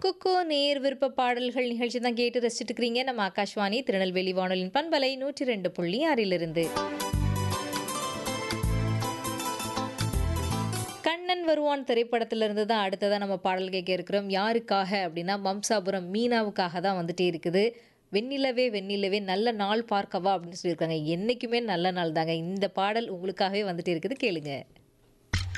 குக்கு நேர் விருப்ப பாடல்கள் நிகழ்ச்சி தான் கேட்டு ரசிச்சுட்டு இருக்கிறீங்க. நம்ம ஆகாஷ்வாணி திருநெல்வேலி வானொலியின் பண்பலை 102.6 கண்ணன் வருவான் திரைப்படத்திலிருந்து தான் அடுத்ததான் நம்ம பாடல் கேட்க இருக்கிறோம். யாருக்காக அப்படின்னா மம்சாபுரம் மீனாவுக்காக தான் வந்துட்டே இருக்குது. வெண்ணிலவே வெண்ணிலவே நல்ல நாள் பார்க்கவா அப்படின்னு சொல்லியிருக்காங்க. என்னைக்குமே நல்ல நாள் தாங்க. இந்த பாடல் உங்களுக்காகவே வந்துட்டே இருக்குது, கேளுங்க.